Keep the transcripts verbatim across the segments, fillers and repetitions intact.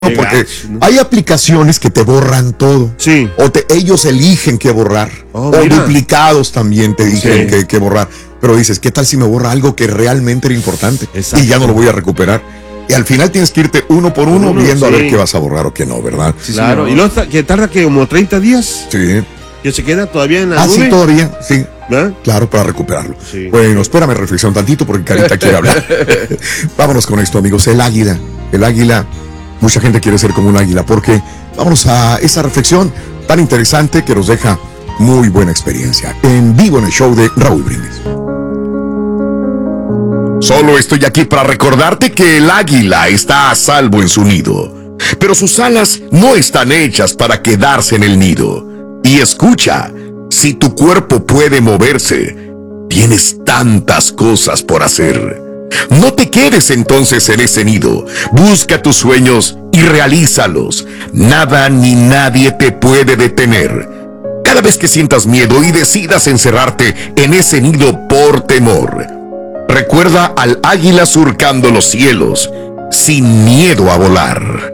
porque ¿no? hay aplicaciones que te borran todo. Sí. O te, ellos eligen qué borrar. Oh, o mira. duplicados también te dicen Sí. que, que borrar. Pero dices, ¿qué tal si me borra algo que realmente era importante? Exacto. Y ya no lo voy a recuperar. Y al final tienes que irte uno por uno, uno, viendo sí. a ver qué vas a borrar o qué no, ¿verdad? Sí, claro. Y luego que tarda que como treinta días. Sí. Que se queda todavía en la Ah, nube. sí, todavía, sí. ¿verdad? Claro, para recuperarlo. Sí. Bueno, espérame, reflexión tantito porque Carita quiere hablar. Vámonos con esto, amigos. El águila. El águila. Mucha gente quiere ser como un águila porque vámonos a esa reflexión tan interesante que nos deja muy buena experiencia. En vivo en el show de Raúl Brindis. Solo estoy aquí para recordarte que el águila está a salvo en su nido, pero sus alas no están hechas para quedarse en el nido. Y escucha, si tu cuerpo puede moverse, tienes tantas cosas por hacer. No te quedes entonces en ese nido. Busca tus sueños y realízalos. Nada ni nadie te puede detener. Cada vez que sientas miedo y decidas encerrarte en ese nido por temor, recuerda al águila surcando los cielos, sin miedo a volar.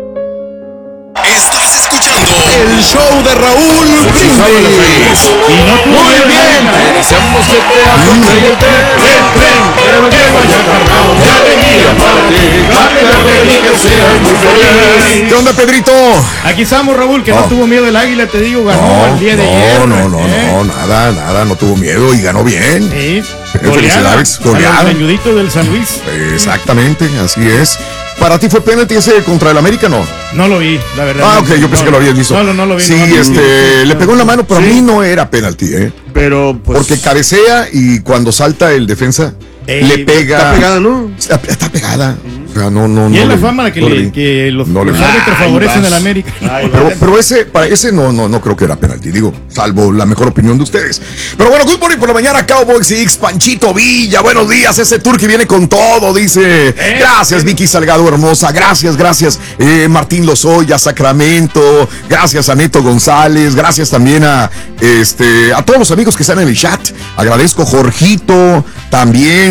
Estás escuchando el show de Raúl Brindis. Y no tuvo Muy bien. Iniciamos este año de el tren, pero llego ya cargado de alegría para ti. Cállate que seas muy feliz. ¿Qué onda, Pedrito? Aquí estamos, Raúl, que no, No. tuvo miedo el águila, te digo, ganó No, el día de no, ayer. no, no, ¿eh? no, nada, nada, no tuvo miedo y ganó bien. Sí. Felicidades, goleada. Al meñudito del San Luis. Exactamente, así es. ¿Para ti fue penalti ese contra el América, no? No lo vi, la verdad. Ah, no, ok, yo pensé no, que lo habías visto. No, no, no lo vi. Sí, no, no, este, no, le pegó en la mano, pero Sí. a mí no era penalti, ¿eh? Pero pues. Porque cabecea y cuando salta el defensa, Eh, le pega. Está pegada, ¿no? Está, está pegada. O sea, no, no, Y no. es la le- fama que, no le le, vi. que los, No le los vi. árbitros Ay, favorecen vas. al América. Ay, Pero, pero ese, para ese no, no, no creo que era penalti, digo, salvo la mejor opinión de ustedes. Pero bueno, good morning por la mañana, Cowboys X, Panchito Villa, buenos días, ese tour que viene con todo, dice. Gracias, Vicky Salgado hermosa, gracias, gracias, eh, Martín Lozoya, Sacramento, gracias a Neto González, gracias también a este a todos los amigos que están en el chat. Agradezco Jorgito, también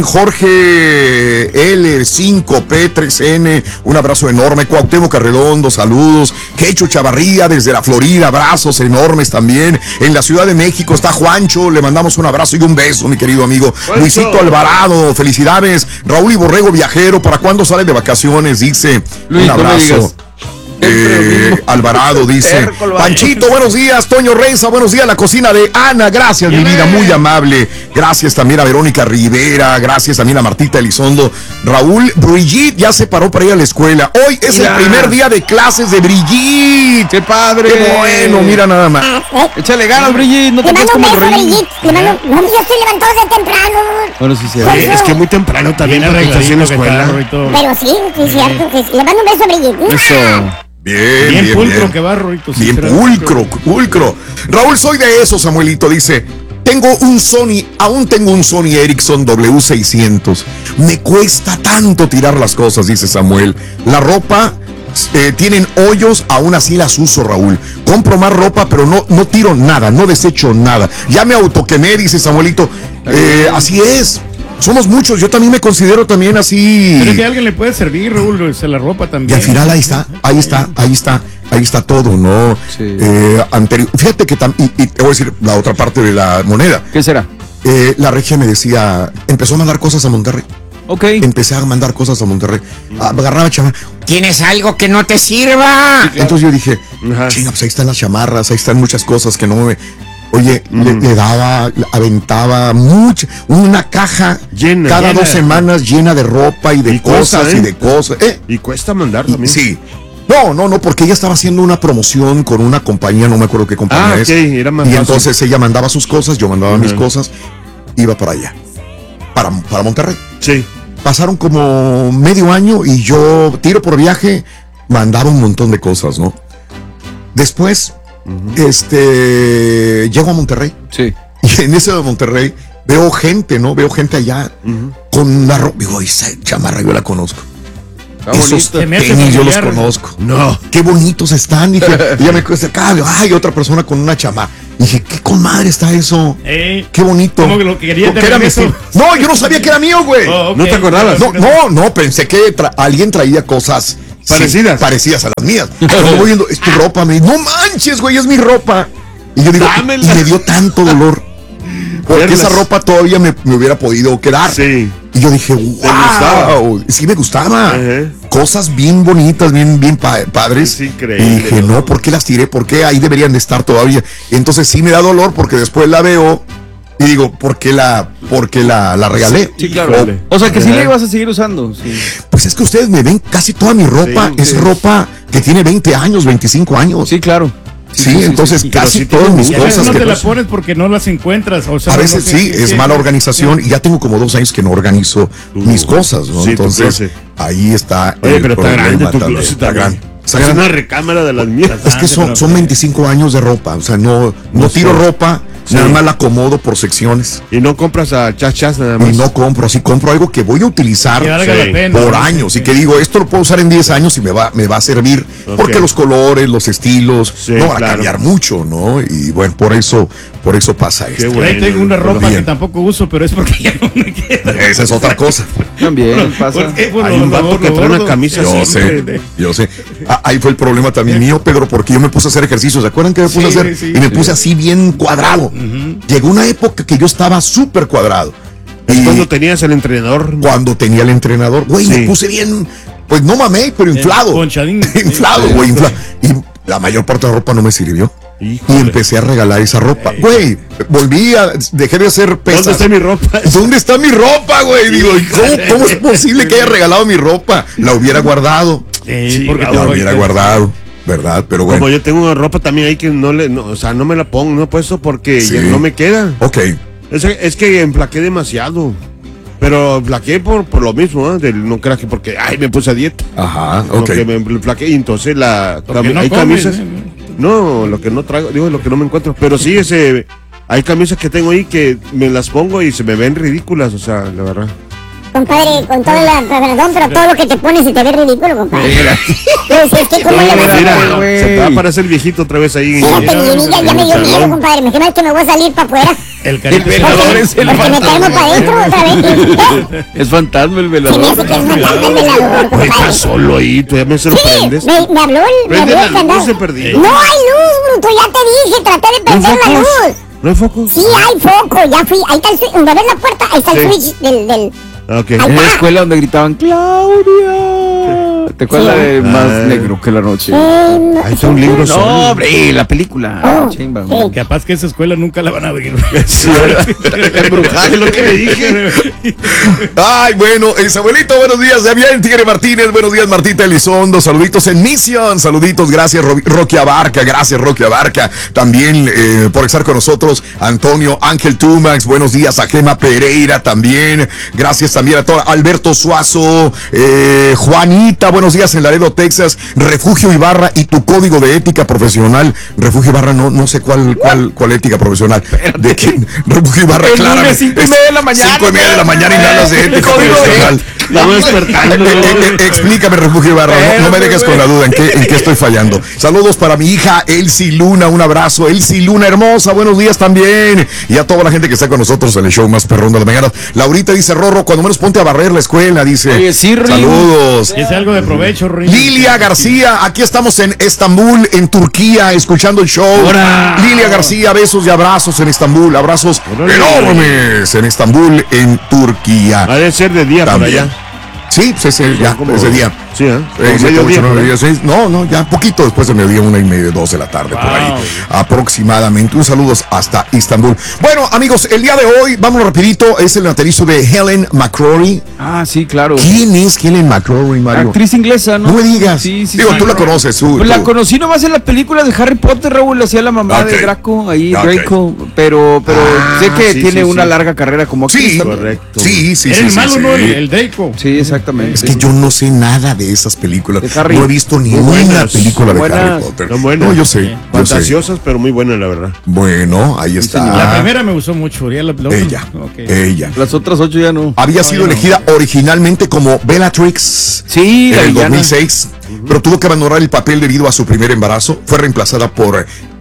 Jorge L cinco P tres N, un abrazo enorme. Cuauhtémoc Arredondo, saludos. Quecho Chavarría desde la Florida, abrazos enormes también. En la Ciudad de México está Juancho, le mandamos un abrazo y un beso, mi querido amigo. Juancho. Luisito Alvarado, felicidades. Raúl y Borrego Viajero, ¿para cuándo sale de vacaciones? Dice, Luis, un no me abrazo. digas. Eh, Alvarado dice, Terco, Panchito, buenos días. Toño Reza, buenos días. La cocina de Ana, gracias, mi vida, muy amable. Gracias también a Verónica Rivera, gracias también a Martita Elizondo. Raúl, Brigitte ya se paró para ir a la escuela. Hoy es Mira. el primer día de clases de Brigitte. ¡Qué padre! Qué bueno, mira nada más. Échale ganas, Brigitte, no te Le quedes mando un como beso, el rey. Brigitte. Le mando, no, yo estoy levantado desde temprano. Bueno, sí, sí. Por sí. eso- Es que muy temprano también Viene para que estés en la arregladito que está, escuela. Rorrito. Pero sí, sí es cierto. Que sí. Le mando un beso a Brigitte. Eso. Bien, Bien bien, pulcro bien. que va, Rorrito. Bien sinceramente. pulcro, pulcro. Raúl, soy de eso, Samuelito, dice. Tengo un Sony, aún tengo un Sony Ericsson W seiscientos. Me cuesta tanto tirar las cosas, dice Samuel. La ropa, eh, tienen hoyos, aún así las uso, Raúl. Compro más ropa, pero no, no tiro nada, no desecho nada. Ya me autoquemé, dice Samuelito. Eh, así es. Somos muchos, yo también me considero también así. Pero es que a alguien le puede servir, Raúl, se la ropa Y también. al final ahí está, ahí está, ahí está, ahí está todo, ¿no? Sí. Eh, anterior, fíjate que tam- y, y te voy a decir la otra parte de la moneda. ¿Qué será? Eh, la regia me decía, empezó a mandar cosas a Monterrey. Ok. Empecé a mandar cosas a Monterrey. Agarraba chamarra. ¿Tienes algo que no te sirva? Entonces yo dije, Ajá. chinga, pues ahí están las chamarras, ahí están muchas cosas que no me. Oye, le, le daba, le aventaba mucha, una caja Llena, cada llena dos de- semanas llena de ropa y de Y cuesta, cosas ¿eh? y de cosas. ¿Eh? Y cuesta mandar Y- también. Sí. No, no, no, porque ella estaba haciendo una promoción con una compañía, no me acuerdo qué compañía Ah, es. ok, era más y fácil. entonces ella mandaba sus cosas, yo mandaba mis Ajá. cosas, iba para allá, para, para Monterrey. Sí. Pasaron como medio año y yo, tiro por viaje, mandaba un montón de cosas, ¿no? Después, este, llego a Monterrey Sí. y en ese de Monterrey veo gente, ¿no? Veo gente allá con la ropa. Digo, esa chamarra yo la conozco. Está Esos bonito. Se me hace tenis yo los familiar. conozco. No. Qué bonitos están. Dije, y ya me acercaba, ay, otra persona con una chamarra. Dije, qué con madre está eso. Eh, Qué bonito. ¿Cómo que lo querías de Porque era mi regreso? estilo. No, yo no sabía que era mío, güey. oh, ok. ¿No te acordabas? No, no, no, pensé que tra- alguien traía cosas Parecidas. Sí, parecidas a las mías. Cuando voy viendo, es tu ropa, me dice, no manches, güey, es mi ropa. Y yo digo, Dámela. y me dio tanto dolor. Porque Verlas. esa ropa todavía me, me hubiera podido quedar. Sí. Y yo dije, gustaba? wow, sí me gustaba. Ajá. Cosas bien bonitas, bien, bien pa- padres. Es increíble, Y dije, ¿no? no, ¿por qué las tiré? ¿Por qué ahí deberían de estar todavía? Entonces sí me da dolor porque después la veo y digo, ¿por qué la, por qué la, la regalé? Sí, claro. Híjole. O sea que sí Ajá. le vas a seguir usando. Sí. Pues es que ustedes me ven casi toda mi ropa, Sí, es sí. ropa que tiene veinte años, veinticinco años. Sí, claro. Sí, entonces sí, pero casi sí todas tiene mis mucho. Y a veces cosas no que te la pones porque no las encuentras. O sea, a no veces sé sí, qué- es qué- mala organización y ya tengo como dos años que no organizo Uh, mis cosas, ¿no? sí, tu Entonces closet. ahí está Oye, el pero está problema grande tu también, closet está también. grande. Está Es grande. una recámara de las mías. Es que son, son veinticinco años de ropa, o sea, no, no No tiro sé. ropa, Sí. nada más la acomodo por secciones Y no compras a chachas nada más. y no compro, así compro algo que voy a utilizar Que valga Sí. la pena. por ¿no? años Sí. y que digo, esto lo puedo usar en diez años y me va, me va a servir, Ok. porque los colores, los estilos, Sí, no van a claro. cambiar mucho, ¿no? Y bueno, por eso, por eso pasa Qué esto. Por ahí bueno, tengo una ropa bien. que tampoco uso, pero es porque ya no me queda. Esa es otra cosa. También pasa. ¿Por qué? Por Hay lo- un lo- vato lo que trae una gordo. camisa Yo siempre. sé, yo sé. Ah, ahí fue el problema también mío, Pedro, porque yo me puse a hacer ejercicio. ¿Se acuerdan que me puse Sí, a hacer? sí, y me sí. puse así bien cuadrado. Llegó una época que yo estaba súper cuadrado. Es Y cuando tenías el entrenador. cuando tenía el entrenador, güey, me Sí. puse bien, pues no mamé, pero inflado. ponchadín. inflado, güey, inflado. Y la mayor parte de la ropa no me sirvió. Híjole. Y empecé a regalar esa ropa. Güey, volví a, dejé de hacer pesas. ¿Dónde está mi ropa? ¿Dónde está mi ropa, güey? Digo, ¿cómo, cómo es posible que haya regalado mi ropa? La hubiera guardado. Sí, Sí, porque la te La voy- hubiera guardado, ¿verdad? Pero bueno. Como yo tengo una ropa también ahí que no le, no, o sea, no me la pongo, no he puesto porque Sí. ya no me queda. Ok. Es, es que emplaqué demasiado. Pero emplaqué por, por lo mismo, ¿eh? Del- no creas que porque, ay, me puse a dieta. Ajá, Lo ok. que me emplaqué y entonces la, Porque cami- no hay comes, camisas. ¿eh? No, lo que no traigo, digo, lo que no me encuentro. Pero sí, ese, hay camisas que tengo ahí que me las pongo y se me ven ridículas, o sea, la verdad. Compadre, con todo la perdón, pero todo lo que te pones se te ve ridículo, compadre. Pues es que como le vas a... Mira, güey. se te va a aparecer el viejito otra vez ahí. Fíjate, mi ya, ya me dio miedo, compadre. Me imagino que me voy a salir para afuera. El El carito. velador es el Porque me caemos para adentro otra vez. Es fantasma el Se me velador. hace que es fantasma el velador, Oye, estás compadre. solo ahí, tú ya me Sí, sorprendes. me, me habló el, me Prende habló la el luz, candado. he perdido. No hay luz, bruto, ya te dije, traté de ¿No hay prender la focos? luz. ¿No hay focos? Sí, hay foco, ya fui. Ahí está el switch, donde ves la puerta, ahí está el Sí. switch del... del... Ok. Ahí En la está. escuela donde gritaban Claudia. ¿Te acuerdas Sí. de Más Ah. Negro que la Noche? Eh, Ahí está un libro solo. No, hombre, la película. Oh, Chimba, sí. Capaz que esa escuela nunca la van a abrir. Sí, embrujada, es lo que le dije. Ay, bueno, el Samuelito, buenos días. Damián Tigre Martínez, buenos días, Martita Elizondo. Saluditos en Mission, saluditos, gracias, Ro- Roque Abarca, gracias, Roque Abarca. También eh, por estar con nosotros, Antonio Ángel Tumax, buenos días a Gema Pereira también. Gracias también a todo, Alberto Suazo, eh, Juanita, buenos días en Laredo, Texas. Refugio Ibarra y tu código de ética profesional. Refugio Ibarra, no, no sé cuál, cuál, cuál ética profesional. ¿De quién? Refugio Ibarra, El claro. lunes, cinco y media de la mañana. Cinco y media de la mañana y me hablas de ética Código de- profesional. Estamos despertando. Eh, eh, eh, Explícame, Refugio Ibarra, no, no me dejes con la duda en qué, en qué estoy fallando. Saludos para mi hija Elsie Luna, un abrazo. Elsie Luna hermosa, buenos días también. Y a toda la gente que está con nosotros en el show más perrón de la mañana. Laurita dice, Rorro, cuando menos ponte a barrer la escuela, dice. Oye, sí, Rin. Saludos. Es algo de provecho, Rin. Lilia García, aquí estamos en Estambul, en Turquía, escuchando el show. ¡Hora! Lilia García, besos y abrazos en Estambul, abrazos ¡Órale! enormes en Estambul, en Turquía. Ha de ser de día por También. allá. Sí, pues ese, ya, Como- ese día. Sí, ¿eh? Eh, Como siete, mediodía, ocho, nueve, por ahí. diez, seis. No, no, ya poquito después de mediodía, una y media, dos de la tarde, por ahí, Wow. aproximadamente. Un saludos hasta Istambul. Bueno, amigos, el día de hoy, vámonos rapidito, es el natalicio de Helen McCrory. Ah, sí, claro. ¿Quién es Helen McCrory, Mario? Actriz inglesa, ¿no? No me digas. Sí, sí, Digo, sí. tú la conoces, tú. Pues la tú. conocí nomás en la película de Harry Potter, Raúl, hacía la mamá Ok. de Draco, ahí, Ok. Draco, pero, pero Ah, sé que sí, tiene sí, una sí. larga carrera como actriz Sí, también. Correcto. sí, sí, Era sí. el sí, malo, sí. ¿no? El, el Draco. Sí, exactamente. Es que yo no sé nada de esas películas. De Harry. No he visto ni Muy una buenas, película de buenas. Harry Potter. Son buenas. No, yo sé. Yo sé. Fantasiosas, pero muy buenas, la verdad. Bueno, ahí está. La primera me gustó mucho. ¿Ya la, la otra? Ella. Ok. Ella. Las otras ocho ya no. Había No, sido yo no. elegida originalmente como Bellatrix Sí, en la el villana. dos mil seis, pero tuvo que abandonar el papel debido a su primer embarazo. Fue reemplazada por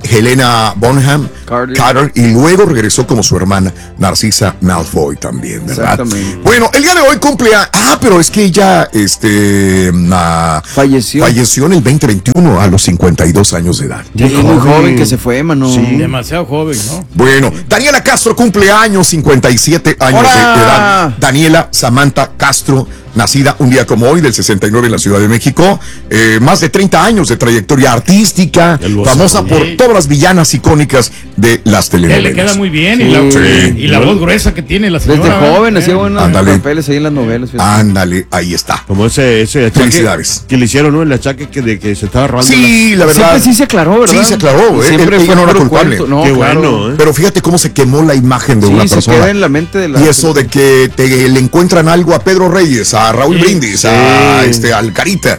Helena Bonham Carter. Carter, y luego regresó como su hermana Narcisa Malfoy también, ¿verdad? Exactamente. Bueno, el día de hoy cumple a, ah, pero es que ella este ah, Falleció. falleció en el veinte veintiuno a los cincuenta y dos años de edad. Sí, muy joven que se fue, mano. Sí. Demasiado joven, ¿no? Bueno, Daniela Castro cumple años, cincuenta y siete años ¡Hola! de edad. Daniela Samantha Castro, nacida un día como hoy, del sesenta y nueve en la Ciudad de México. Eh, más de treinta años de trayectoria artística, famosa por Sí. todas las villanas icónicas de las Que telenovelas. le queda muy bien Sí. y, la, Sí. y la voz gruesa que tiene la señora. Desde joven ¿eh? hacía buenos Ándale. papeles ahí en las novelas. fíjate. Ándale, ahí está. Como ese, ese achaque Felicidades. que le hicieron, ¿no? El achaque que, de que se estaba robando. Sí, la verdad. Siempre sí se aclaró, ¿verdad? Sí, se aclaró, Y eh, Siempre ella fue no era puro culpable. cuento. No, Qué claro. bueno, ¿eh? Pero fíjate cómo se quemó la imagen de Sí, una se persona. queda en la mente de la... Y eso de que te, le encuentran algo a Pedro Reyes, a Raúl Sí, Brindis, sí. a este, al Carita.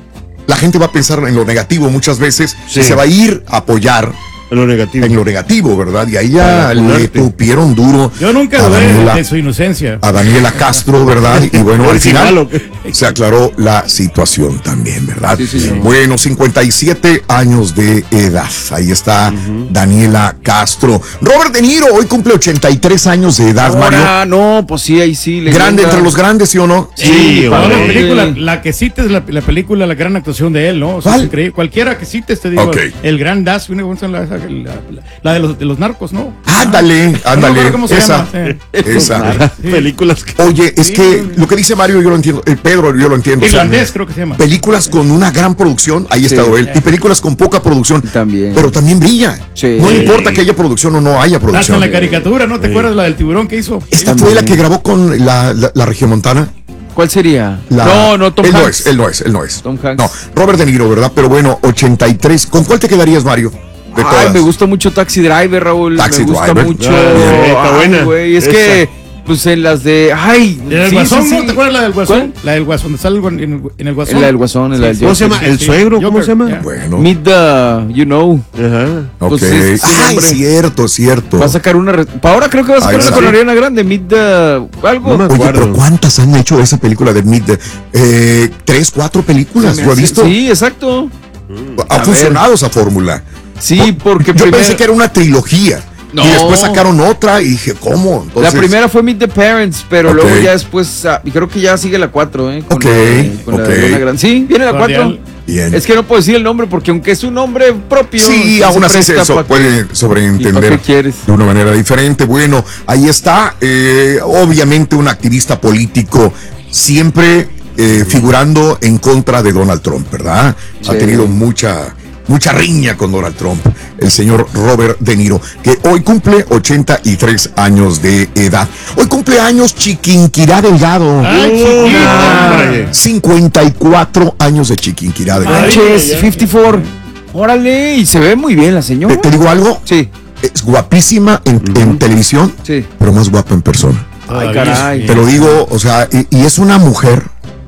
La gente va a pensar en lo negativo muchas veces Sí. y se va a ir a apoyar En lo negativo. en lo negativo, ¿verdad? Y ahí ya Para le vacunarte. tupieron duro Yo nunca a dudé Daniela, de su inocencia. a Daniela Castro, ¿verdad? Y bueno, al Original, final ¿o qué? se aclaró la situación también, ¿verdad? Sí, señor. Bueno, cincuenta y siete años de edad. Ahí está Daniela Castro. Robert De Niro hoy cumple ochenta y tres años de edad, Mario. Ahora, no, pues sí, ahí sí. leyenda. Grande entre los grandes, ¿sí o no? Sí, Toda la hombre. película, la que cites, la, la película, la gran actuación de él, ¿no? O sea, ¿Cuál? es increíble. Cualquiera que cites, te digo, Ok. el gran Dash, la, la, la, la de, los, de los narcos, ¿no? Ándale, No me ándale. acuerdo cómo se Esa, llama, esa. Sí. Películas que... Oye, es Sí. que lo que dice Mario yo lo entiendo, eh, Pedro yo lo entiendo. o sea, Irlandés, creo que se llama. películas con una gran producción, ahí ha Sí. estado él, y películas con poca producción, También. pero también brilla. Sí. No Sí. importa que haya producción o no haya Hasta producción. en la caricatura, ¿no? ¿Te acuerdas la del tiburón que hizo? Esta También. fue la que grabó con la, la, la Regiomontana. ¿Cuál sería? La- No, no, Tom él Hanks. no es, él no es, él no es. Tom Hanks. No, Robert De Niro, ¿verdad? Pero bueno, ochenta y tres. ¿Con cuál te quedarías, Mario? De Ay, todas. me gusta mucho Taxi Driver, Raúl. Taxi me gusta Driver. mucho. Ah, bien, está Ay, buena. güey, es Esa. que, pues en las de. Ay, ¿En el sí, Guasón, sí, no? sí. ¿Te acuerdas la del Guasón? ¿Cuál? La del Guasón, donde sale el gu- en el, en el Guasón. En la del Guasón, en la del ¿Cómo se Joker. llama? ¿El sí. suegro? ¿Cómo Joker, se llama? ya. Bueno. Meet the, you know. Ajá. Ok. Pues es- sí, ah, hombre. es cierto, es cierto. Va a sacar una. re- Pa' ahora creo que va a sacar Ahí una está. con Ariana Grande. Meet the. Algo. No me Oye, acuerdo. pero ¿cuántas han hecho de esa película de Meet the- eh, tres, cuatro películas? Se me ¿Lo he hace- visto? Sí, exacto. Ha A funcionado esa fórmula. Sí, porque Yo primero- pensé que era una trilogía. No. Y después sacaron otra y dije, ¿cómo? Entonces, La primera fue Meet the Parents, pero Ok. luego ya después, ah, y creo que ya sigue la cuatro, ¿eh? Con Ok, la- con la ok. de Ariana Grande. Sí, viene la cuatro. Cordial. Bien. Es que no puedo decir el nombre porque aunque es un nombre propio. Sí, aún así se presta so- pa' que- puede ¿Y pa' sobreentender qué quieres? de una manera diferente. Bueno, ahí está, eh, obviamente un activista político siempre eh, figurando en contra de Donald Trump, ¿verdad? Ha Sí. tenido mucha, mucha riña con Donald Trump, el señor Robert De Niro, que hoy cumple ochenta y tres años de edad. Hoy cumple años Chiquinquirá Delgado. Ay, chiquita. hombre. cincuenta y cuatro años de Chiquinquirá Delgado. Manches, ay, ay. cincuenta y cuatro. Órale, y se ve muy bien la señora. ¿Te, te digo algo? Sí, Es guapísima en, en televisión, sí. pero más guapa en persona. Ay, Todavía, caray. sí. Te lo digo, o sea, y, y es una mujer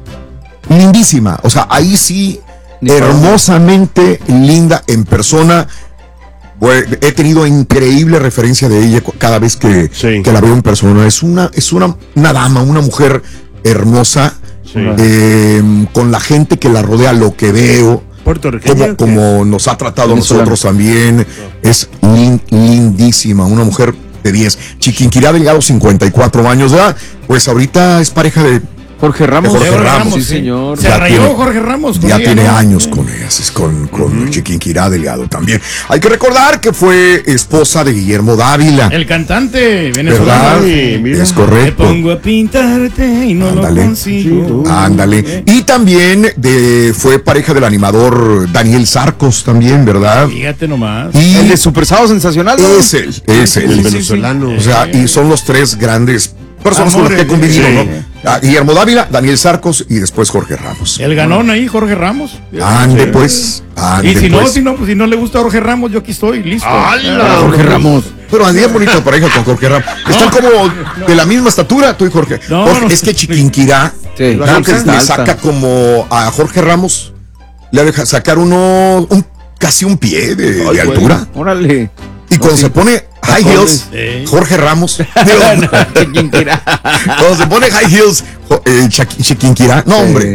lindísima. O sea, ahí sí, Ni para hermosamente linda en persona. Güey, he tenido increíble referencia de ella cu- cada vez que, Sí. que la veo en persona. Es una, es una, una dama, una mujer hermosa, Sí. eh, con la gente que la rodea, lo que veo. Puertorriqueña. Como, como nos ha tratado a Venezolana. nosotros también. Es lin- lindísima, una mujer de diez. Chiquinquirá Delgado, cincuenta y cuatro años de edad. Pues ahorita es pareja de. Jorge Ramos. Jorge Jorge Ramos, sí, sí. señor. Se Ya arrayó tiene- Jorge Ramos. con Ya ella, tiene ¿no? años con ellas, es con, con Chiquinquirá Delgado también. Hay que recordar que fue esposa de Guillermo Dávila. El cantante venezolano. ¿Verdad? Sí, mira. Es Me correcto. pongo a pintarte y no Ándale. lo consigo. Ándale. Y también de, fue pareja del animador Daniel Sarcos también, ¿verdad? Fíjate nomás. Y El de Super Sábado Sensacional. ¿no? es él, es El él. venezolano. O sea, y son los tres grandes personas con las que he Amores, convivido, sí. ¿no? Ah, Guillermo Dávila, Daniel Sarcos y después Jorge Ramos. El ganón ahí, Jorge Ramos. Ande Sí. pues, ande Y si no, pues. si no, pues si no le gusta a Jorge Ramos, yo aquí estoy, listo. ¡Hala! Ah, Jorge Ramos. Pero Andía bonita pareja con Jorge Ramos. Están como de la misma estatura, tú y Jorge. No, Jorge, no, es que sí. Chiquinquirá, Sí. creo que Está le alta. saca como a Jorge Ramos, le deja sacar uno, un, casi un pie de, de Ay, güey. altura. Órale. Y cuando sí. se pone high heels, Sí. Jorge Ramos. digo, ¿Quién quiera? cuando se pone high heels, jo- eh, Chiqui- Chiquinquirá, no hombre.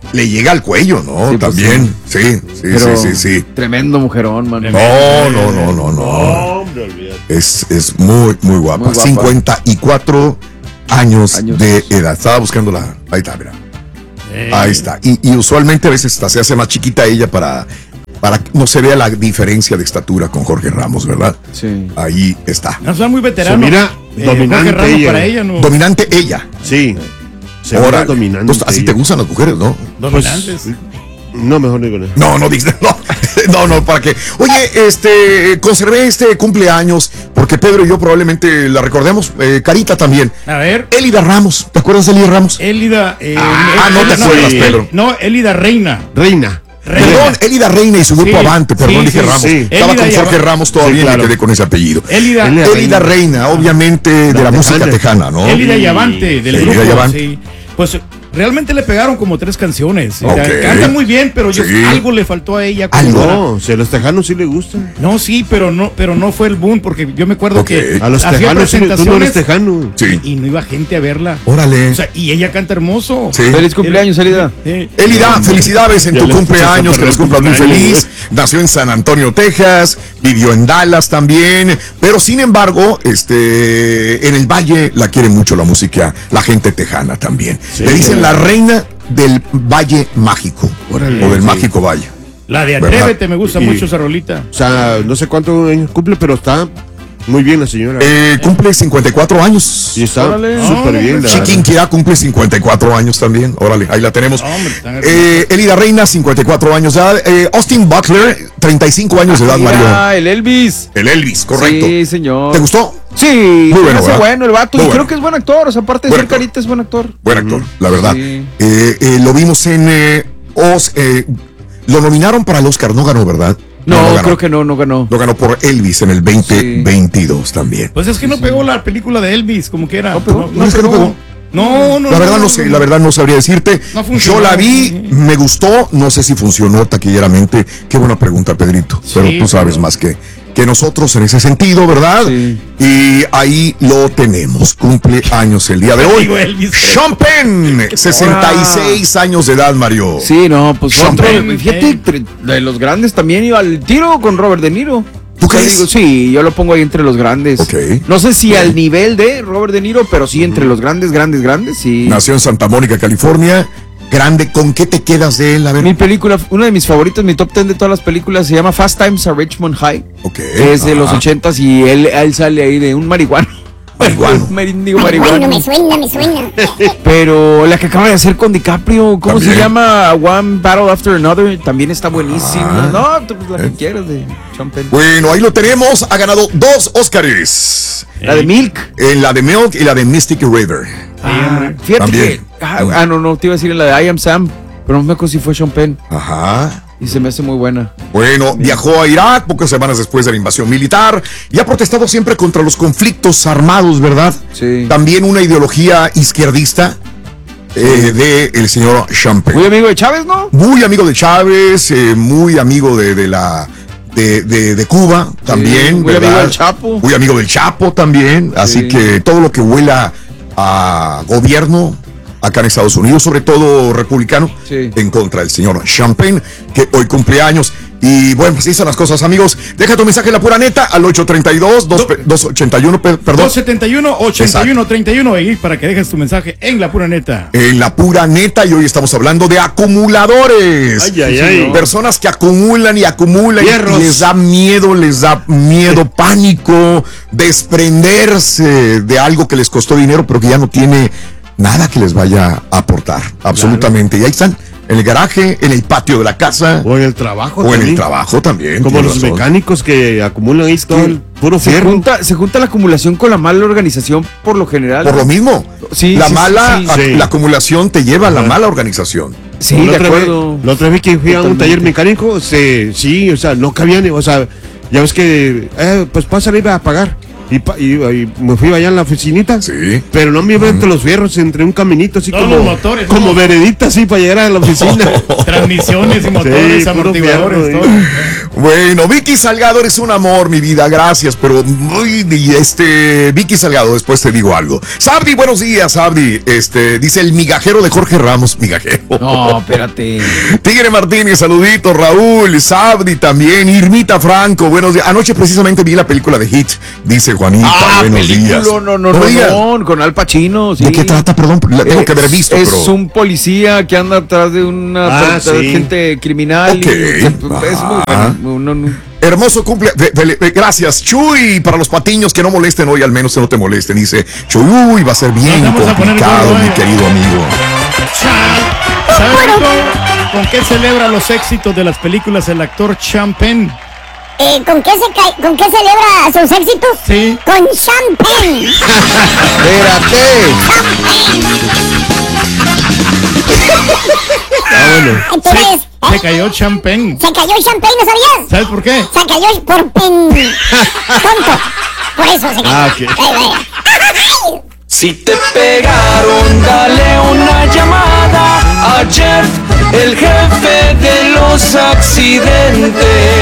le llega al cuello, ¿no? Sí, pues También, sí, sí, sí, Pero sí, sí, sí. Tremendo mujerón, man. No, no, no, no, no. Hombre, olvídate. Es, es muy, muy guapa. Muy guapa. cincuenta y cuatro años, Años. de edad. Estaba buscando la. Ahí está, mira. Eh, Ahí está. Y, y usualmente a veces hasta se hace más chiquita ella para, para que no se vea la diferencia de estatura con Jorge Ramos, ¿verdad? Sí. Ahí está. No, son muy veteranos. Se mira Eh, dominante Jorge Ramos ella. para ella, ¿no? Dominante ella. Sí. Se mira Órale. dominante. Entonces, así te ella. gustan las mujeres, ¿no? Dominantes. Pues, no, mejor digo eso. No, no dices, no, no, no, ¿para qué? Oye, este, conservé este cumpleaños porque Pedro y yo probablemente la recordemos, eh, Carita también. A ver. Elida Ramos, ¿te acuerdas de Elida Ramos? Élida. Eh, Ah, no te Élida- acuerdas, eh, Pedro. No, Élida Reina. Reina. Reina. Perdón, Elida Reina y su grupo Sí, Avante, perdón, sí, dije sí, Ramos. sí. Estaba Elida con y Jorge Ava- Ramos todavía Sí, y claro. me quedé con ese apellido. Élida. Élida Elida Reina, obviamente de la, La música tejana. tejana, ¿no? Élida y Avante del Élida grupo. y Avante. Sí. Pues realmente le pegaron como tres canciones. O sea, Ok. canta muy bien, pero yo- Sí. algo le faltó a ella. como Algo. para- No, si a los tejanos sí le gusta. No, sí, pero no, pero no fue el boom, porque yo me acuerdo Ok. que A los hacía tejanos sí le- tú no eres presentaciones tejano. Sí. y no iba gente a verla. Órale. O sea, y ella canta hermoso. Sí. Feliz cumpleaños, Elida. Sí. Elida, felicidades en Ya tu le cumpleaños, escuché que los cumplas muy cumpleaños, feliz. Nació en San Antonio, Texas, vivió en Dallas también, pero sin embargo, este, en el Valle la quiere mucho la música, la gente tejana también. Sí, Le dicen sí. la reina del Valle Mágico, Órale, o del sí. Mágico Valle. La de ¿Verdad? Atrévete me gusta Y- mucho esa rolita. O sea, no sé cuántos años cumple, pero está muy bien la señora. Eh, cumple cincuenta y cuatro años. y está órale. súper No, bien. la Chiquinquirá cumple cincuenta y cuatro años también. Órale, ahí la tenemos. Hombre, están Eh, Elida Reina, cincuenta y cuatro años de edad. Eh, Austin Butler, treinta y cinco años de edad, Mario. Ah, el Elvis. El Elvis, correcto. Sí, señor. ¿Te gustó? Sí, Muy se bueno, me hace ¿verdad? bueno el vato. Muy y bueno. creo que es buen actor. O sea, aparte de Buen ser actor. carita, es buen actor. Buen actor, la verdad. Sí. Eh, eh, lo vimos en eh, Os, eh, lo nominaron para el Oscar, no ganó, ¿verdad? No, ganó. creo que no, no ganó. Lo ganó por Elvis en el veinte veintidós también. Pues es que no pegó la película de Elvis, como que era. No pegó. No, es que no pegó. No, no. La verdad no, no sé, la verdad no sabría decirte. No funcionó. Yo la vi, me gustó, no sé si funcionó taquilleramente. Qué buena pregunta, Pedrito. Sí, pero tú sabes pero- más que, que nosotros en ese sentido, ¿verdad? Sí. Y ahí lo tenemos. Cumple años el día de hoy. Digo, Elvis. Sean Penn, sesenta y seis años de edad, Mario. Sí, no, pues Sean otro. Penn, Fíjate, eh. tre- de los grandes también iba al tiro con Robert De Niro. ¿Tú O sea, crees? digo, sí, yo lo pongo ahí entre los grandes. Ok. No sé si al nivel de Robert De Niro, pero sí entre los grandes, grandes, grandes, sí. Nació en Santa Mónica, California. Grande, ¿con qué te quedas de él? A ver. Mi película, una de mis favoritas, mi top ten de todas las películas, se llama Fast Times at Richmond High. Ok. Es de los Ajá. ochentas y él, él sale ahí de un marihuano. Marihuano. Un mendigo Bueno, marihuano. me suena, me suena. Pero la que acaba de hacer con DiCaprio, ¿cómo También. se llama? One Battle After Another, también está buenísima. Ah. No, tú, pues, la que quieras de Sean Penn. Bueno, ahí lo tenemos. Ha ganado dos Óscares. La de Milk. En la de Milk y la de Mystic River. Ah, fíjate También. que. Ah, ah, no, no, te iba a decir en la de I Am Sam, pero no me acuerdo si fue Sean Penn. Ajá. Y se me hace muy buena. Bueno, viajó a Irak pocas semanas después de la invasión militar y ha protestado siempre contra los conflictos armados, ¿verdad? Sí. También una ideología izquierdista eh, de el señor Sean Penn. Muy amigo de Chávez, ¿no? Muy amigo de Chávez, eh, muy amigo de, de la de, de, de Cuba también. muy ¿verdad? amigo del Chapo. Muy amigo del Chapo también. Así Sí. que todo lo que huela a gobierno acá en Estados Unidos, sobre todo republicano, Sí. en contra del señor Sean Penn, que hoy cumple años. Y bueno, pues así son las cosas, amigos. Deja tu mensaje en la pura neta al ocho treinta y dos, dos ochenta y uno, pe- perdón. dos setenta y uno, ochenta y uno, treinta y uno ahí para que dejes tu mensaje en la pura neta. En la pura neta, y hoy estamos hablando de acumuladores. Ay, ay, ay. Personas que acumulan y acumulan Fierros. y les da miedo, les da miedo, pánico, desprenderse de algo que les costó dinero, pero que ya no tiene nada que les vaya a aportar. Absolutamente. Y ahí están, en el garaje, en el patio de la casa, O en el trabajo. o en el también. trabajo también. Como tienes los razón. mecánicos que acumulan ahí todo el puro Se fierro. junta, se junta la acumulación con la mala organización por lo general. Por lo mismo, Sí, la sí, mala, sí, a- sí. la acumulación te lleva a la Ajá. mala organización. Sí, la de otra vez- acuerdo. la otra vez que fui a un Totalmente. taller mecánico, se, sí, o sea, no cabía ni, o sea, ya ves que, eh, pues pásale, iba a pagar. Y, pa- y, y me fui allá en la oficinita. Sí. Pero no me iba entre los fierros, entre un caminito así Todos como, los motores, como ¿no? veredita así para llegar a la oficina. Transmisiones y motores, Sí, puro amortiguadores, fierro, todo. Bueno, Vicky Salgado, eres un amor, mi vida, gracias, pero muy, este, Vicky Salgado, después te digo algo. Sabdi, buenos días, Sabdi, este, dice el migajero de Jorge Ramos, migajero. No, espérate. Tigre Martínez, saluditos, Raúl, Sabdi también, Irmita Franco, buenos días. Anoche precisamente vi la película de Hit, dice Juanita, Ah, buenos película, días. no, no, no, me no, digas. no, con Al Pacino, sí. ¿De qué trata? Perdón, la tengo que haber visto, Es pero... un policía que anda atrás de una Ah, de sí. gente criminal. Ok. Y se- es muy Ah. bueno. No, no. Hermoso cumple, fe- fe- fe- gracias Chuy, para los patiños que no molesten hoy, al menos que no te molesten, dice Chuy, va a ser bien Nos vamos a poner complicado, gordo, mi eh. querido amigo. ¿Sabes con, con qué celebra los éxitos de las películas el actor Champagne? Eh, ¿con, qué se ca- ¿Con qué celebra sus éxitos? Sí. Con champagne. Espérate. Ah, bueno. Entonces, Se, se ¿eh? cayó Champagne. Se cayó el champagne, ¿no sabías? ¿Sabes por qué? Se cayó por pen... tonto. Por eso se cayó. Ah, ok. Ay, ay. Si te pegaron, dale una llamada a Jeff, el jefe de los accidentes.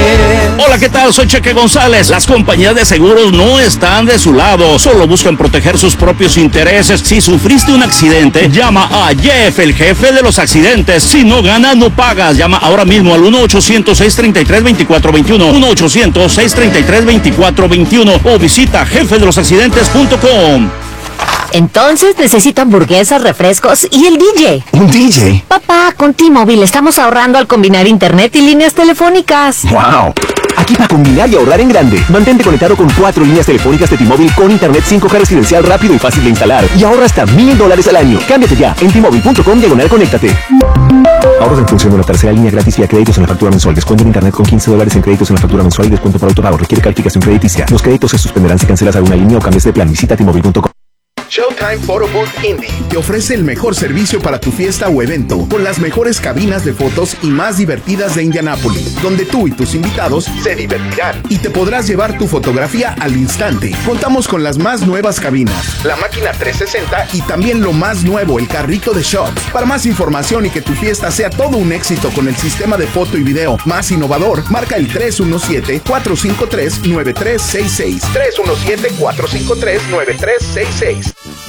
Hola, ¿qué tal? Soy Cheque González. Las compañías de seguros no están de su lado, solo buscan proteger sus propios intereses. Si sufriste un accidente, llama a Jeff, el jefe de los accidentes. Si no ganas, no pagas. Llama ahora mismo al uno ochocientos, seiscientos treinta y tres, veinticuatro veintiuno, uno ochocientos, seiscientos treinta y tres, veinticuatro veintiuno o visita jefe de los accidentes punto com. Entonces necesito hamburguesas, refrescos y el D J. ¿Un D J? Papá, con T-Mobile estamos ahorrando al combinar internet y líneas telefónicas. ¡Wow! Aquí para combinar y ahorrar en grande. Mantente conectado con cuatro líneas telefónicas de T-Mobile con internet cinco G residencial rápido y fácil de instalar. Y ahorra hasta mil dólares al año. Cámbiate ya en T-Mobile punto com diagonal conéctate. Ahorros en función de la tercera línea gratis y a créditos en la factura mensual. Descuento en internet con quince dólares en créditos en la factura mensual y descuento por autopago. Requiere calificación crediticia. Los créditos se suspenderán si cancelas alguna línea o cambias de plan. Visita T Mobile punto com. Showtime Photo Booth Indie te ofrece el mejor servicio para tu fiesta o evento, con las mejores cabinas de fotos y más divertidas de Indianápolis, donde tú y tus invitados se divertirán y te podrás llevar tu fotografía al instante. Contamos con las más nuevas cabinas, la máquina trescientos sesenta y también lo más nuevo, el carrito de shots. Para más información y que tu fiesta sea todo un éxito con el sistema de foto y video más innovador, marca el tres uno siete, cuatro cinco tres, nueve tres seis seis. tres uno siete, cuatro cinco tres, nueve tres seis seis.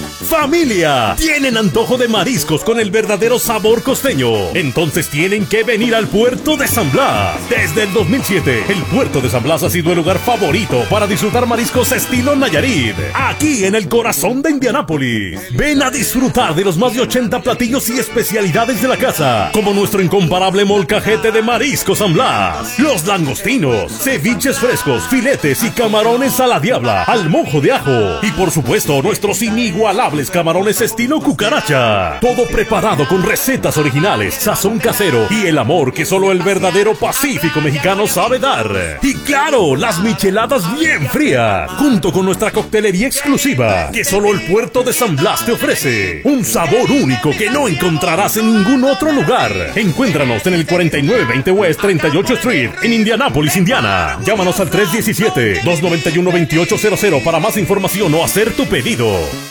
¡Familia! ¿Tienen antojo de mariscos con el verdadero sabor costeño? Entonces tienen que venir al puerto de San Blas. Desde el dos mil siete, el puerto de San Blas ha sido el lugar favorito para disfrutar mariscos estilo Nayarit, aquí en el corazón de Indianápolis. Ven a disfrutar de los más de ochenta platillos y especialidades de la casa, como nuestro incomparable molcajete de marisco San Blas, los langostinos, ceviches frescos, filetes y camarones a la diabla, al mojo de ajo y por supuesto nuestros inigualables camarones estilo cucaracha. Todo preparado con recetas originales, sazón casero y el amor que solo el verdadero Pacífico mexicano sabe dar. Y claro, las micheladas bien frías, junto con nuestra coctelería exclusiva que solo el puerto de San Blas te ofrece. Un sabor único que no encontrarás en ningún otro lugar. Encuéntranos en el cuarenta y nueve veinte West treinta y ocho Street en Indianápolis, Indiana. Llámanos al tres uno siete, dos nueve uno, dos ocho cero cero para más información o hacer tu pedido.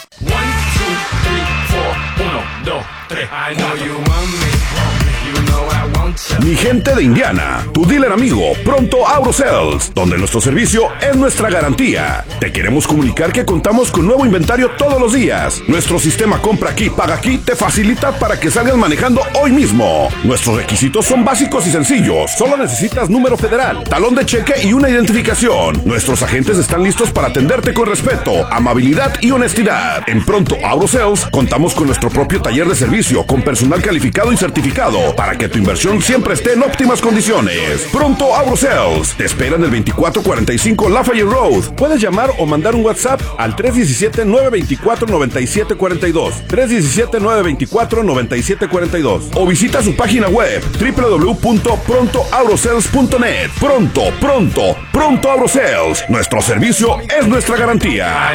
Mi gente de Indiana, tu dealer amigo, Pronto AutoSales, donde nuestro servicio es nuestra garantía. Te queremos comunicar que contamos con nuevo inventario todos los días. Nuestro sistema compra aquí, paga aquí, te facilita para que salgas manejando hoy mismo. Nuestros requisitos son básicos y sencillos. Solo necesitas número federal, talón de cheque y una identificación. Nuestros agentes están listos para atenderte con respeto, amabilidad y honestidad. En Pronto AutoSales contamos con nuestro propio taller de servicio con personal calificado y certificado para que tu inversión siempre esté en óptimas condiciones. Pronto AutoSales te espera en el veinticuatro cuarenta y cinco Lafayette Road. Puedes llamar o mandar un WhatsApp al tres uno siete, nueve dos cuatro, nueve siete cuatro dos, tres uno siete, nueve dos cuatro, nueve siete cuatro dos o visita su página web doble u doble u doble u punto pronto autosales punto net. Pronto, pronto, Pronto AutoSales. Nuestro servicio es nuestra garantía.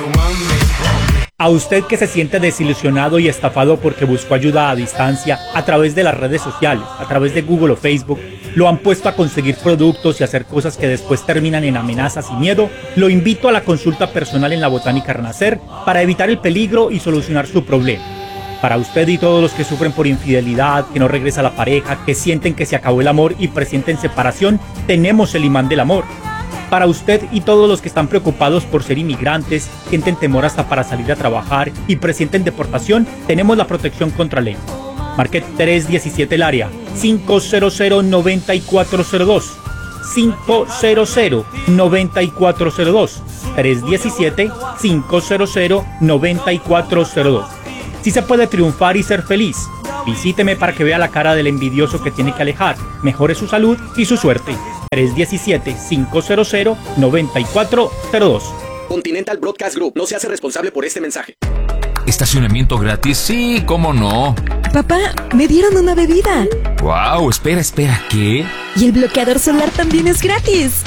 A usted que se siente desilusionado y estafado porque buscó ayuda a distancia a través de las redes sociales, a través de Google o Facebook, lo han puesto a conseguir productos y hacer cosas que después terminan en amenazas y miedo, lo invito a la consulta personal en la Botánica Renacer para evitar el peligro y solucionar su problema. Para usted y todos los que sufren por infidelidad, que no regresa la pareja, que sienten que se acabó el amor y presienten separación, tenemos el imán del amor. Para usted y todos los que están preocupados por ser inmigrantes, sienten temor hasta para salir a trabajar y presienten deportación, tenemos la protección contra ley. Marque tres diecisiete el área, cinco cero cero, nueve cuatro cero dos. cinco cero cero, nueve cuatro cero dos. tres diecisiete, cinco cero cero, nueve cuatro cero dos. Si se puede triunfar y ser feliz, visíteme para que vea la cara del envidioso que tiene que alejar, mejore su salud y su suerte. tres diecisiete, cinco cero cero, nueve cuatro cero dos. Continental Broadcast Group no se hace responsable por este mensaje. ¿Estacionamiento gratis? Sí, ¿cómo no? Papá, me dieron una bebida. Wow, espera, espera, ¿qué? Y el bloqueador solar también es gratis.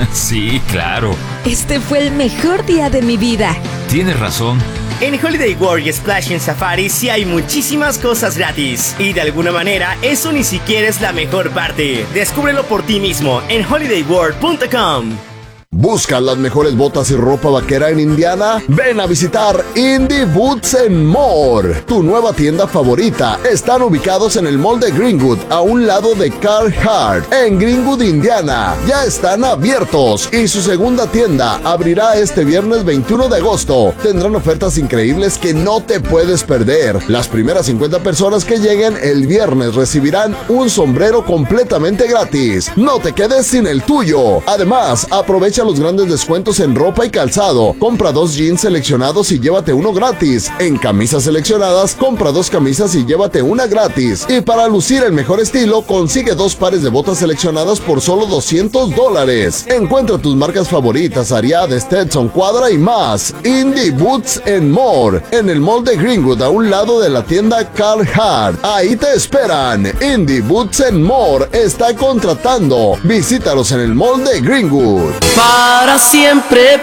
Sí, claro. Este fue el mejor día de mi vida. Tienes razón. En Holiday World y Splash en Safari sí hay muchísimas cosas gratis. Y de alguna manera, eso ni siquiera es la mejor parte. Descúbrelo por ti mismo en holiday world punto com. ¿Buscas las mejores botas y ropa vaquera en Indiana? Ven a visitar Indie Boots and More, tu nueva tienda favorita. Están ubicados en el mall de Greenwood, a un lado de Carhartt, en Greenwood, Indiana. Ya están abiertos y su segunda tienda abrirá este viernes veintiuno de agosto. Tendrán ofertas increíbles que no te puedes perder. Las primeras cincuenta personas que lleguen el viernes recibirán un sombrero completamente gratis. No te quedes sin el tuyo. Además, aprovecha los grandes descuentos en ropa y calzado. Compra dos jeans seleccionados y llévate uno gratis. En camisas seleccionadas, compra dos camisas y llévate una gratis. Y para lucir el mejor estilo, consigue dos pares de botas seleccionadas por solo doscientos dólares. Encuentra tus marcas favoritas, Ariat, Stetson, Cuadra y más. Indie Boots and More, en el mall de Greenwood, a un lado de la tienda Carhartt. Ahí te esperan. Indie Boots and More está contratando. Visítalos en el mall de Greenwood. Para siempre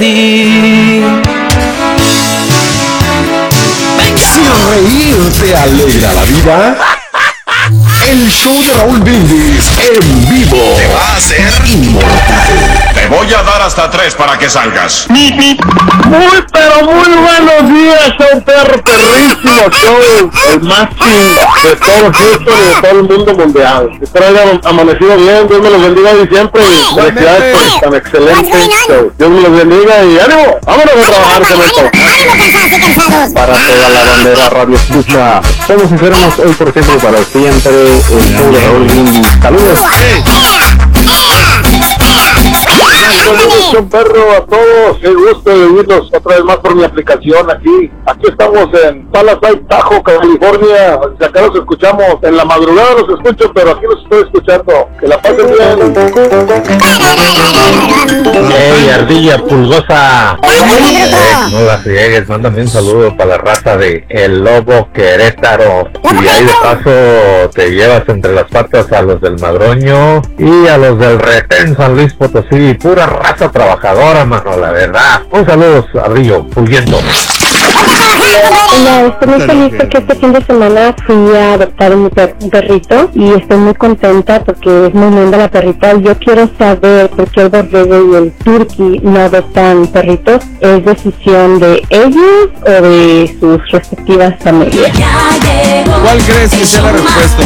perdí. Si reír te alegra la vida, el show de Raúl Brindis en vivo te va a hacer inmortal. Te voy a dar hasta tres para que salgas. Muy, pero muy buenos días, show perro, perrísimo show, el más chingón de todo Houston y de todo el mundo mundial. Espero hayan amanecido bien, Dios me los bendiga y siempre. Felicidades por tan excelente show. Dios me los bendiga y ánimo, vámonos a trabajar con esto. Para toda la bandera radio escucha, somos y seremos hoy por siempre para siempre, el show de Raúl Brindis. Saludos. Saludos, un perro a todos, qué gusto de verlos otra vez más por mi aplicación aquí. Aquí estamos en Palisade, Tahoe, California. Si acá los escuchamos, en la madrugada los escucho, pero aquí los estoy escuchando. Que la pasen bien. Hey, ardilla pulgosa. Eh, no la friegues, mándame un saludo para la raza de El Lobo Querétaro. Y ahí de paso te llevas entre las patas a los del Madroño y a los del Retén San Luis Potosí. Pura raza trabajadora, mano, la verdad. Un saludo, ardillo, pulguiento. Hola, estoy muy feliz porque este fin de semana fui a adoptar un, per un perrito y estoy muy contenta porque es muy linda la perrita. Yo quiero saber por qué el Borrego y el Turkey no adoptan perritos. ¿Es decisión de ellos o de sus respectivas familias? ¿Cuál crees que sea la respuesta?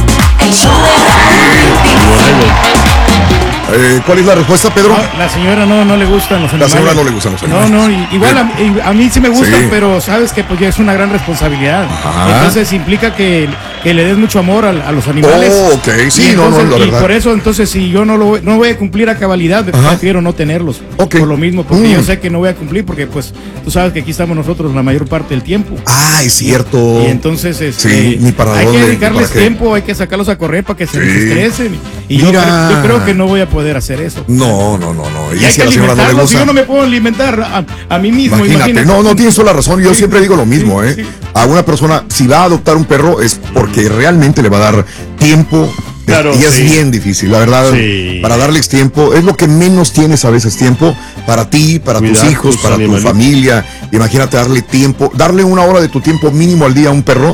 Eh, ¿Cuál es la respuesta, Pedro? No, la señora no, no le gustan los animales. La señora no le gustan los animales. No, no, y, igual a, a mí sí me gustan, Sí. pero sabes que pues ya es una gran responsabilidad. Ajá. Entonces implica que, que le des mucho amor a, a los animales. Oh, ok, sí, Y no, no, entonces- la Y verdad. por eso, entonces, si yo no lo no voy a cumplir a cabalidad, prefiero no tenerlos. Por lo mismo, porque Mm. yo sé que no voy a cumplir, porque pues tú sabes que aquí estamos nosotros la mayor parte del tiempo. Ah, es cierto. Y entonces este, Sí, ni para hay dónde, que ni dedicarles para qué. tiempo, hay que sacarlos a correr para que se Sí. desestresen. Y yo Mira. creo, yo creo que no voy a poder hacer eso. No, no, no, no. Y Y hay si que a la señora no le alimentarlos, y gusta. yo no me puedo alimentar a, a mí mismo. Imagínate, imagínate. no, no tienes toda la razón. Yo siempre digo lo mismo, ¿eh? A una persona, si va a adoptar un perro, es porque realmente le va a dar tiempo. Claro, y es sí. bien difícil, la verdad. Sí. Para darles tiempo, es lo que menos tienes a veces tiempo para ti, para Cuidar tus hijos, tus para animalitos. tu familia. Imagínate darle tiempo, darle una hora de tu tiempo mínimo al día a un perro.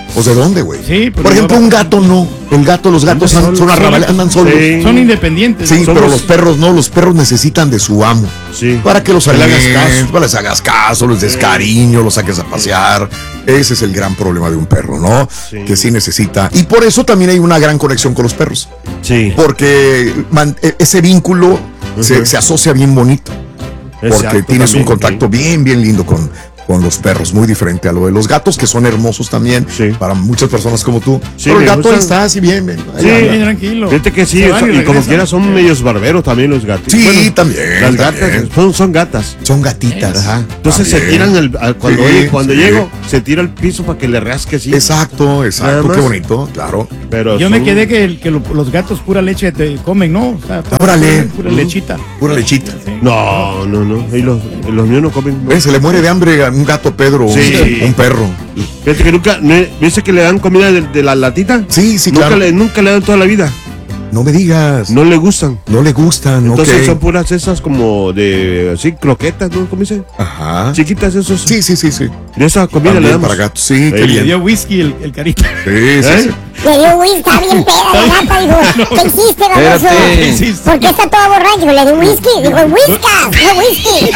Pues ¿de dónde, güey? Sí, por ejemplo, un gato no. El gato, los gatos andan, son arrabales, andan solos. Sí. Son independientes. Sí, ¿no? pero Somos... los perros no, los perros necesitan de su amo. Sí. Para que los Que le hagas alimentes, caso. para les hagas caso, les des Sí. cariño, los saques a pasear. Ese es el gran problema de un perro, ¿no? Sí. Que sí necesita. Y por eso también hay una gran conexión con los perros. Sí. Porque man, ese vínculo uh-huh. se, se asocia bien bonito. Porque Exacto, tienes también, un contacto sí. bien, bien lindo con, con los perros, muy diferente a lo de los gatos, que son hermosos también Sí. para muchas personas como tú. Sí, Pero el me gato gustan. ahí está así bien, bien. ahí Sí, anda. Bien, tranquilo. Fíjate que sí, Se van y, y como regresan. quiera son medios barberos también los gatos. Sí, también, Las también. gatas son, son gatas. Son gatitas. Ajá. Entonces También. se tiran al, al- cuando, Sí, oye, cuando sí. llego, se tira al piso para que le rasque así. Exacto, Nada exacto, más. qué bonito, claro. Pero Yo me son- quedé que, el- que lo- los gatos pura leche te comen, ¿no? O sea, pura, Órale. pura lechita. Pura lechita. No, no, no. Y los, los míos no comen. no. Ven, se le muere de hambre a un gato, Pedro, Sí. un, un perro. Fíjate que nunca, ne- ¿viste que le dan comida de, de la latita? Sí, sí, nunca claro. Le, nunca le dan toda la vida. No me digas. No le gustan. No le gustan, Entonces ok. son puras esas como de, así, croquetas, ¿no? ¿Cómo dicen? Ajá. Chiquitas esos. Sí, sí, sí, sí. De esa comida También le damos. para gatos, sí, qué Ey. Le bien. dio whisky el, el carita. Sí, sí, ¿Eh? sí. Le dio whisky, está bien peda la gata, dijo, ¿qué hiciste, baboso? Espérate. ¿Por qué está todo borracho? Le di whisky, dijo, whiskas, no whisky.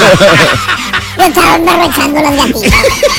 Lo estaban derrochando las gatitas.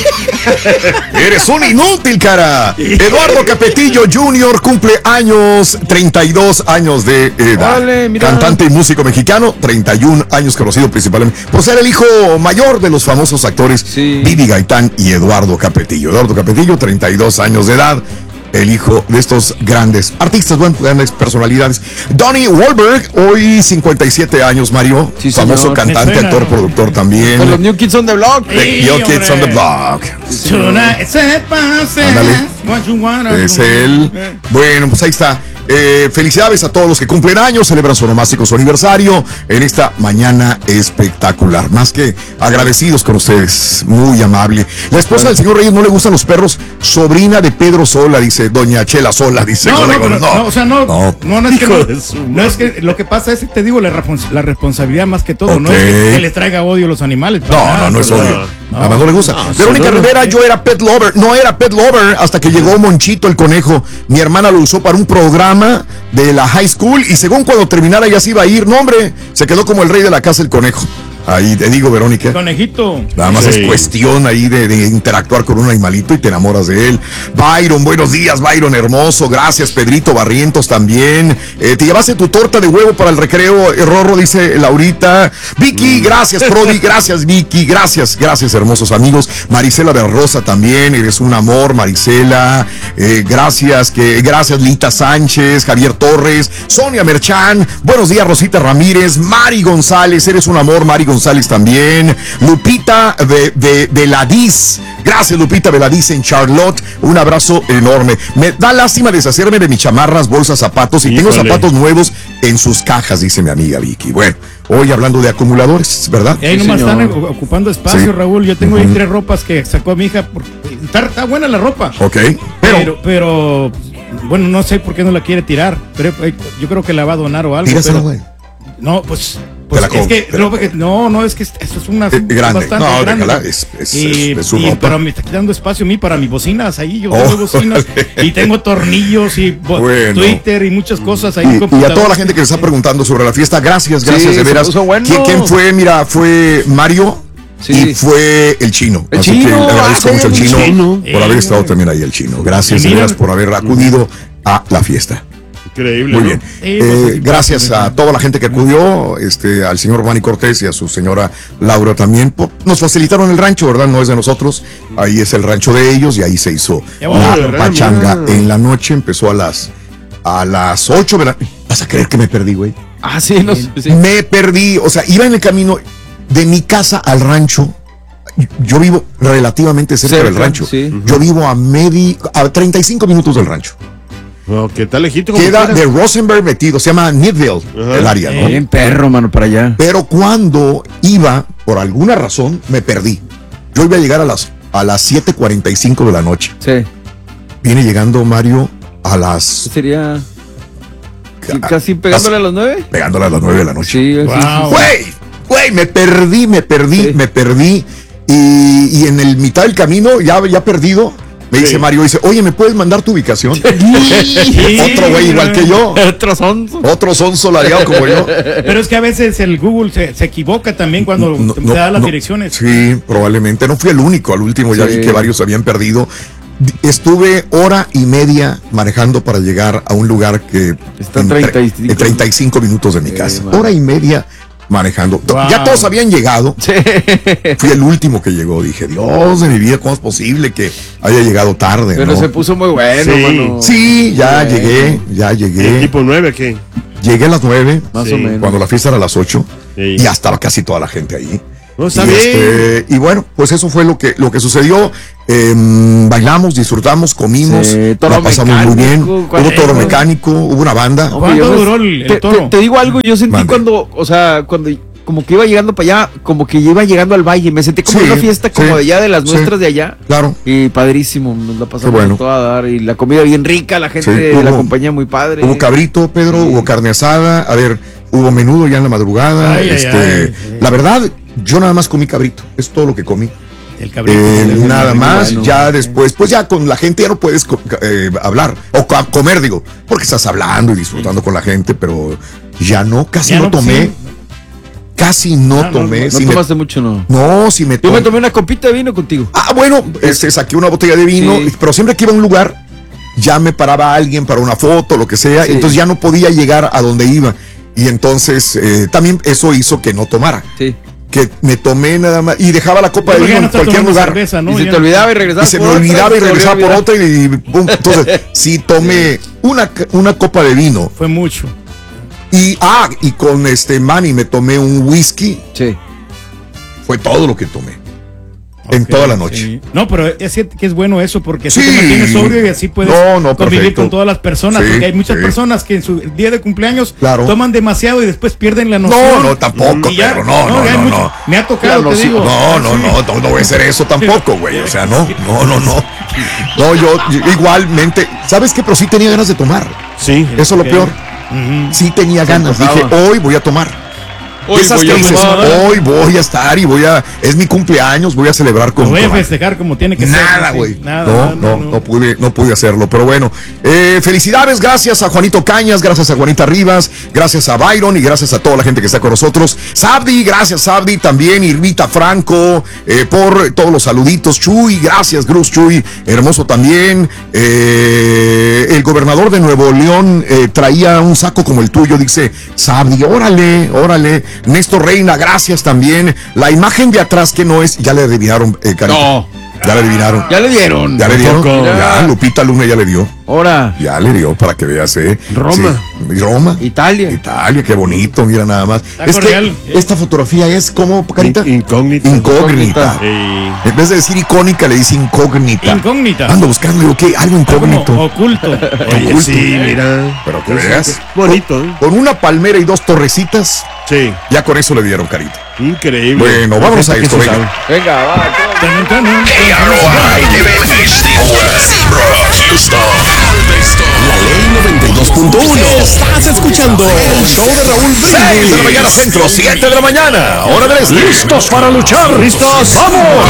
Eres un inútil, cara. Eduardo Capetillo junior cumple años, treinta y dos años de edad. Órale, mira. Cantante y músico mexicano, treinta y un años, conocido principalmente por ser el hijo mayor de los famosos actores Sí. Vivi Gaitán y Eduardo Capetillo. Eduardo Capetillo, treinta y dos años de edad. El hijo de estos grandes artistas, bueno, grandes personalidades. Donnie Wahlberg, hoy cincuenta y siete años, Mario. Sí, famoso señor. cantante, Me suena, actor, ¿no? productor también. Con los New Kids on the Block. The Sí, Yo Kids on the hombre. Block. Tonight, se pasa, Ándale. what you wanna Es do. él. Eh. Bueno, pues ahí está. Eh, felicidades a todos los que cumplen años, celebran su onomástico, su aniversario en esta mañana espectacular. Más que agradecidos con ustedes, muy amable. La esposa del señor Reyes no le gustan los perros, sobrina de Pedro Sola, dice doña Chela Sola, dice. No, no, Correcto, pero, no, o sea, no, No. no, no, es que Hijo no, de su no es que lo que pasa es que te digo la, respons- la responsabilidad más que todo, no es Ok. que, que les traiga odio a los animales. para No, nada, no, no es pero- odio. no. Nada más no le gusta. No, Verónica sí, no, no. Rivera, yo era pet lover. No era pet lover hasta que llegó Monchito el conejo. Mi hermana lo usó para un programa de la high school y según cuando terminara ya se iba a ir. No, hombre, se quedó como el rey de la casa el conejo. Ahí te digo, Verónica. Conejito. Nada más Sí. es cuestión ahí de, de interactuar con un animalito y te enamoras de él. Byron, buenos días, Byron, hermoso. Gracias, Pedrito Barrientos también. Eh, te llevaste tu torta de huevo para el recreo, eh, Rorro, dice Laurita. Vicky, gracias, Prodi, gracias, Vicky, gracias, gracias, hermosos amigos. Marisela de Rosa también, eres un amor, Marisela. Eh, gracias, que, gracias, Lita Sánchez, Javier Torres, Sonia Merchán. Buenos días, Rosita Ramírez, Mari González, eres un amor, Mari González también. Lupita de, de, Veladiz. Gracias, Lupita Veladiz en Charlotte. Un abrazo enorme. Me da lástima deshacerme de mis chamarras, bolsas, zapatos. Y tengo Híjole. zapatos nuevos en sus cajas, dice mi amiga Vicky. Bueno, hoy hablando de acumuladores, ¿verdad? Y ahí Sí, nomás señor. están ocupando espacio, Sí. Raúl. Yo tengo ahí Ujú. tres ropas que sacó mi hija. Porque está, está buena la ropa. Ok. Pero, Pero, pero, bueno, no sé por qué no la quiere tirar. Pero eh, yo creo que la va a donar o algo. tígasela, pero- güey. No, pues, pues la es com- que te la no, porque- no, no, es que esto es una Eh, grande. bastante No, grande. déjala, es- es- y, es- es su y- ropa. pero me está quitando espacio a mí para mis bocinas ahí. Yo Oh. tengo bocinas y tengo tornillos y bo- Bueno. Twitter y muchas cosas ahí. Y, y a computadoras. toda la gente que le está preguntando sobre la fiesta, gracias, gracias Sí, de se veras. puso bueno. ¿Quién, quién fue? Mira, fue Mario. Sí. Y fue el chino. El Así chino, que le agradezco ah, mucho al sí, chino, chino. por haber Eh, estado también ahí el chino. Gracias y de mira- veras por haber acudido a la fiesta. Increíble. Muy ¿no? bien. Sí, Eh, pues, así gracias pasa, a toda la gente que acudió, este, al señor Manny Cortés y a su señora Laura también. por- nos facilitaron el rancho, ¿verdad? No es de nosotros. Ahí es el rancho de ellos y ahí se hizo Qué bueno, la ¿verdad? pachanga Mira. en la noche. Empezó a las a las ocho de la... ¿Vas a creer que me perdí, güey? Ah, sí, no, sí. Me perdí. O sea, iba en el camino de mi casa al rancho. Yo vivo relativamente cerca, Cerca, del rancho. sí. Yo vivo a medi, a treinta y cinco minutos del rancho. No, ¿qué tal lejito? como Queda quiera. de Rosenberg metido, se llama Needville, Ajá. el área, ¿no? Bien perro, mano, para allá. Pero cuando iba, por alguna razón, me perdí. Yo iba a llegar a las, a las siete cuarenta y cinco de la noche. Sí. Viene llegando Mario a las... Sería sí, casi pegándole a las nueve. Pegándole a las nueve de la noche. Sí, sí, Wow. sí. Güey, güey, me perdí, me perdí, Sí. me perdí. Y, y en el mitad del camino, ya, ya perdido, Me dice Mario, dice, oye, ¿me puedes mandar tu ubicación? Sí, otro güey igual que yo. Otro sonso. Otro sonso ladeado como yo. Pero es que a veces el Google se, se equivoca también cuando No, te no, da las no. direcciones. Sí, probablemente. No fui el único. Al último ya Sí. vi que varios se habían perdido. Estuve hora y media manejando para llegar a un lugar que Está en treinta y tre- cinco. en treinta y cinco minutos de mi casa. man. Hora y media manejando. Wow. Ya todos habían llegado. Sí. Fui el último que llegó. Dije, Dios de mi vida, ¿cómo es posible que haya llegado tarde? Pero ¿no? se puso muy bueno, Sí. mano. Sí, ya Bueno. llegué, ya llegué. ¿Tipo nueve qué? Llegué a las nueve, Más Sí. o menos. cuando la fiesta era a las ocho, Sí. y ya estaba casi toda la gente ahí. No, está y, bien. este, y bueno, pues eso fue lo que, lo que sucedió. Eh, bailamos, disfrutamos, comimos, Sí, toro la pasamos muy bien. mecánico, ¿cuál Hubo toro era? mecánico, hubo una banda. No, ¿Cuánto yo- duró el- el te, toro? te- te digo algo, yo sentí Mande. cuando, o sea, cuando como que iba llegando para allá, como que iba llegando al valle, me sentí como Sí, en una fiesta como sí, de allá, de las sí. nuestras de allá. Claro. Y padrísimo, nos la pasamos Qué bueno. a toda dar y la comida bien rica, la gente Sí, de la hubo- compañía muy padre. Hubo cabrito, Pedro, hubo carne asada, a ver, hubo menudo ya en la madrugada. Ay, ay, este, ay. La verdad, yo nada más comí cabrito, es todo lo que comí. El cabrito. Eh, el- nada el- más, bueno. ya después, pues ya con la gente ya no puedes co- eh, hablar o co- comer, digo, porque estás hablando y disfrutando con la gente, pero ya no, casi Ya no, no, tomé, sí. casi no Ah, no, tomé. No sí me- tomaste mucho, no. no, si me Yo me tomé. tomé una copita de vino contigo. Ah, bueno, este, saqué una botella de vino, Sí. pero siempre que iba a un lugar, ya me paraba alguien para una foto, lo que sea, Sí. entonces ya no podía llegar a donde iba. Y entonces eh, también eso hizo que no tomara. Sí. Que me tomé nada más y dejaba la copa de Porque vino ya en no estás cualquier tomando lugar. cerveza, ¿no? Y se Ya te no- olvidaba y Y regresabas se me por otra, olvidaba y se te regresaba por olvidaba. otra y, pum. Entonces, sí tomé una, una copa de vino Fue mucho. y ah, y con este Manny me tomé un whisky. Sí. Fue todo lo que tomé. En Ok, toda la noche. sí. No, pero es cierto que es bueno eso porque Sí. así te mantienes sobrio y así puedes No, no, convivir perfecto. con todas las personas. Sí, Porque hay muchas sí. personas que en su día de cumpleaños Claro. toman demasiado y después pierden la noción. No, no, tampoco, Y ya- pero no, no, ya hay no, mucho- no. Me ha tocado, No, te sí, digo. no, no, no, no, no voy a hacer eso tampoco, güey. O sea, no, no, no, no. No, yo, yo igualmente, ¿sabes qué? Pero sí tenía ganas de tomar. Sí. Eso es lo Ok. peor. Sí tenía ganas. Dije, antojaba. hoy voy a tomar. Hoy Esas voy que a dices, tomar. hoy voy a estar y voy a, es mi cumpleaños, voy a celebrar Lo con voy a toda. festejar como tiene que ser. Nada, sí. güey. Nada, No, no, no pude, no pude hacerlo. Pero bueno, eh, felicidades, gracias a Juanito Cañas, gracias a Juanita Rivas, gracias a Byron y gracias a toda la gente que está con nosotros. Sabdi, gracias Sabdi, también Irvita Franco, eh, por todos los saluditos. Chuy, gracias, Cruz Chuy, hermoso también. Eh, el gobernador de Nuevo León eh, traía un saco como el tuyo, dice Sabdi, órale, órale. Néstor Reina, gracias también. La imagen de atrás que no es, ya le adivinaron, eh, Carita. No. Ya le adivinaron. Ya le dieron. Ya le dieron. Tampoco. Ya, Lupita Luna ya le dio. Ahora. Ya le dio para que veas, eh. Roma. Sí. Roma. Italia. Italia, qué bonito, mira nada más. Es que cordial. esta fotografía es como, Carita. Incógnita. Incógnita. Sí. En vez de decir icónica, le dice incógnita. Incógnita. Ando buscando, digo, ¿qué? Algo incógnito. Como oculto. Oye, Oculto. sí, mira. Pero que Sí, veas. sí, bonito, ¿eh? Con una palmera y dos torrecitas, Sí. ya con eso le dieron, Carita. Increíble. Bueno, vámonos a Gente esto, que se venga. sabe. Venga, va. Tan, tan, tan. La ley noventa y dos punto uno. Estás escuchando el show de Raúl seis de la mañana Brindis. centro, siete de la mañana, hora del este. ¿Listos para luchar? ¿Listos? ¡Vamos!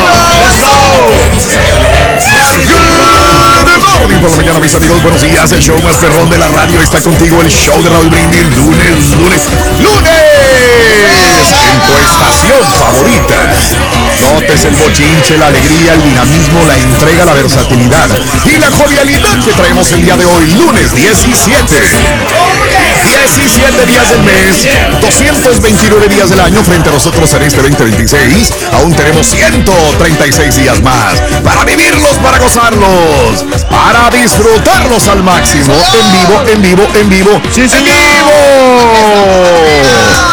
Good morning por la mañana, mis amigos, buenos días. El show más perrón de la radio está contigo. El show de Raúl Brindis, lunes, lunes, lunes. En tu estación favorita. Notes el bochinche, la alegría, el dinamismo, la entrega, la versatilidad y la jovialidad que traemos el día de hoy, lunes diecisiete. diecisiete días del mes, doscientos veintinueve días del año frente a nosotros en este veinte veintiséis. Aún tenemos ciento treinta y seis días más para vivirlos, para gozarlos, para disfrutarlos al máximo. En vivo, en vivo, en vivo. Sí, ¡En señor. vivo!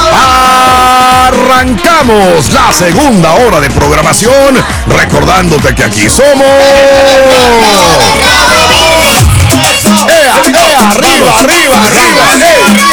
Arrancamos la segunda hora de programación, recordándote que aquí somos... ¡Eh, eh, arriba, arriba, arriba! ¡Eh,